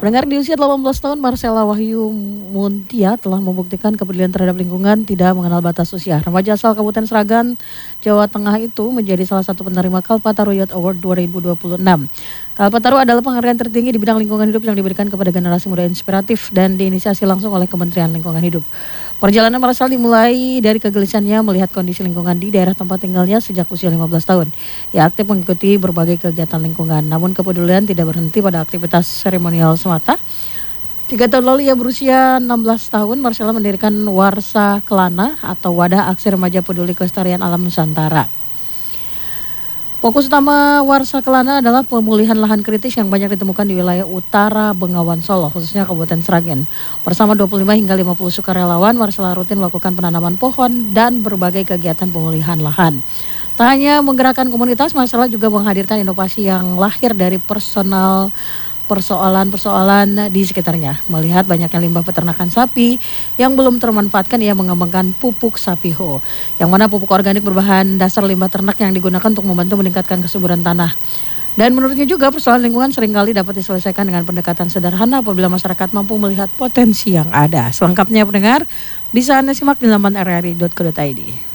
Pendengar, di usia 18 tahun, Marcella Wahyu Muntia telah membuktikan kepedulian terhadap lingkungan tidak mengenal batas usia. Remaja asal Kabupaten Sragen, Jawa Tengah itu menjadi salah satu penerima Kalpataru Youth Award 2026. Kalpataru adalah penghargaan tertinggi di bidang lingkungan hidup yang diberikan kepada generasi muda inspiratif dan diinisiasi langsung oleh Kementerian Lingkungan Hidup. Perjalanan Marcel dimulai dari kegelisahannya melihat kondisi lingkungan di daerah tempat tinggalnya sejak usia 15 tahun. Ia aktif mengikuti berbagai kegiatan lingkungan, namun kepedulian tidak berhenti pada aktivitas seremonial semata. 3 tahun lalu ia berusia 16 tahun, Marcella mendirikan Warsa Kelana atau Wadah Aksi Remaja Peduli Kelestarian Alam Nusantara. Fokus utama Warsa Kelana adalah pemulihan lahan kritis yang banyak ditemukan di wilayah utara Bengawan Solo, khususnya Kabupaten Sragen. Bersama 25 hingga 50 sukarelawan, Marcella rutin melakukan penanaman pohon dan berbagai kegiatan pemulihan lahan. Tak hanya menggerakkan komunitas, Marcella juga menghadirkan inovasi yang lahir dari persoalan-persoalan di sekitarnya. Melihat banyaknya limbah peternakan sapi yang belum termanfaatkan, ia mengembangkan pupuk sapiho, yang mana pupuk organik berbahan dasar limbah ternak yang digunakan untuk membantu meningkatkan kesuburan tanah. Dan menurutnya juga persoalan lingkungan seringkali dapat diselesaikan dengan pendekatan sederhana apabila masyarakat mampu melihat potensi yang ada. Selengkapnya pendengar, bisa Anda simak di laman rri.co.id.